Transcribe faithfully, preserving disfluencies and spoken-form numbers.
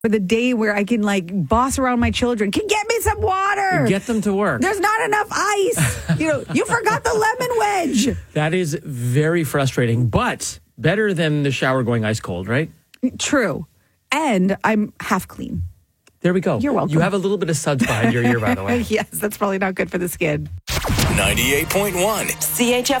for the day where I can like boss around my children. Can get me some water. Get them to work. There's not enough ice. You know, you forgot the lemon wedge. That is very frustrating, but better than the shower going ice cold, right? True. And I'm half clean. There we go. You're welcome. You have a little bit of suds behind your ear, by the way. Yes, that's probably not good for the skin. ninety-eight point one C H F